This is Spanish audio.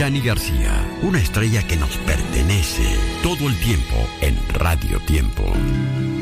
Chani García, una estrella que nos pertenece todo el tiempo en Radio Tiempo.